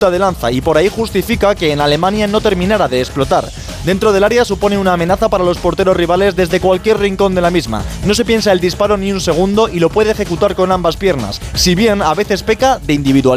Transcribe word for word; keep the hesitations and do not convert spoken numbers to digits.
de lanza y por ahí justifica que en Alemania no terminara de explotar. Dentro del área supone una amenaza para los porteros rivales desde cualquier rincón de la misma. No se piensa el disparo ni un segundo y lo puede ejecutar con ambas piernas, si bien a veces peca de individualidad.